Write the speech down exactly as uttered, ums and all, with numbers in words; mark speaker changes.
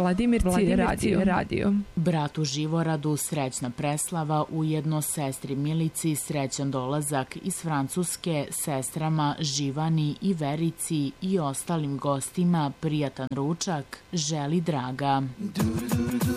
Speaker 1: Vladimirci radio. radio.
Speaker 2: Bratu Živoradu srećna preslava, ujedno sestri Milici srećan dolazak iz Francuske, sestrama Živani i Verici i ostalim gostima prijatan ručak želi Draga.